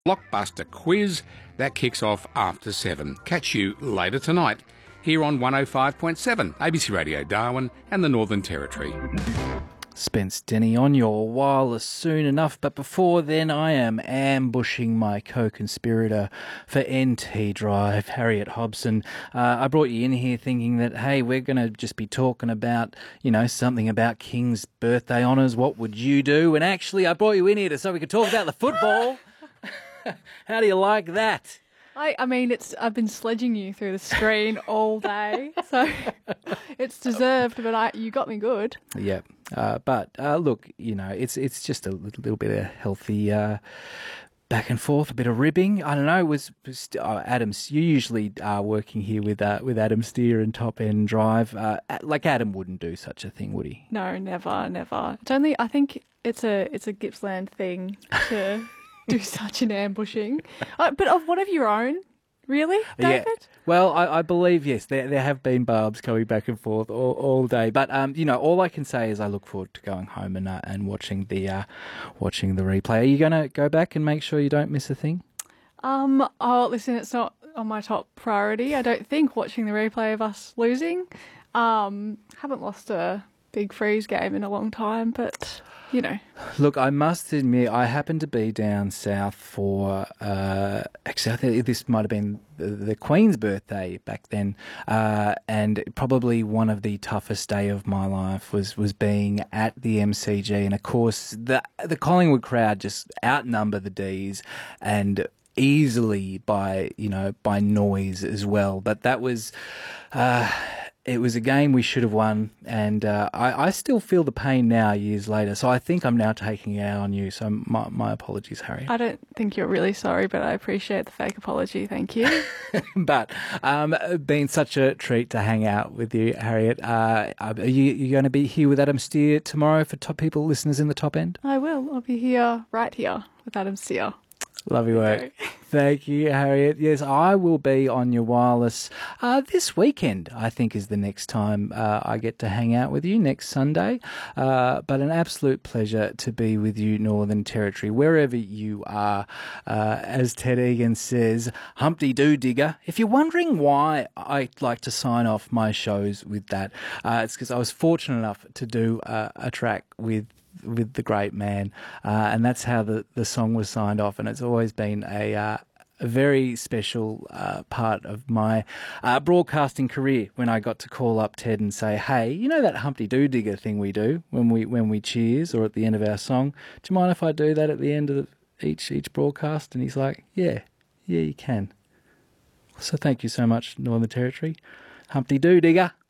blockbuster quiz that kicks off after 7. Catch you later tonight here on 105.7 ABC Radio Darwin and the Northern Territory. Spence Denny on your wireless soon enough, but before then I am ambushing my co-conspirator for NT Drive, Harriet Hobson. I brought you in here thinking that, hey, we're going to just be talking about, something about King's birthday honours. What would you do? And actually I brought you in here so we could talk about the football. How do you like that? I mean, I've been sledging you through the screen all day, so it's deserved, but you got me good. Yeah, but look, it's just a little bit of healthy back and forth, a bit of ribbing. I don't know. Adams? You usually are working here with Adam Steer and Top End Drive. Like Adam wouldn't do such a thing, would he? No, never. It's only, I think it's a Gippsland thing to do such an ambushing. But of one of your own, really, David? Yeah. Well, I believe, yes, there have been barbs going back and forth all day. But, all I can say is I look forward to going home and watching the replay. Are you going to go back and make sure you don't miss a thing? Listen, it's not on my top priority. I don't think, watching the replay of us losing. Haven't lost a big freeze game in a long time, but... Look, I must admit, I happened to be down south for, actually, I think this might have been the Queen's birthday back then, and probably one of the toughest day of my life was being at the MCG, and of course, the Collingwood crowd just outnumber the D's, and easily by noise as well, but that was... It was a game we should have won, and I still feel the pain now, years later. So I think I'm now taking it out on you. So my apologies, Harry. I don't think you're really sorry, but I appreciate the fake apology. Thank you. But been such a treat to hang out with you, Harriet. Are you going to be here with Adam Steer tomorrow for top people, listeners in the Top End? I will. I'll be here, right here, with Adam Steer. Lovely work. Thank you, Harriet. Yes, I will be on your wireless this weekend, I think, is the next time I get to hang out with you, next Sunday. But an absolute pleasure to be with you, Northern Territory, wherever you are. As Ted Egan says, Humpty Doo Digger. If you're wondering why I like to sign off my shows with that, it's because I was fortunate enough to do a track with the great man, and that's how the song was signed off, and it's always been a very special part of my broadcasting career when I got to call up Ted and say, hey, you know that Humpty Doo Digger thing we do when we cheers or at the end of our song? Do you mind if I do that at the end of each broadcast? And he's like, yeah, you can. So thank you so much, Northern Territory. Humpty Doo Digger.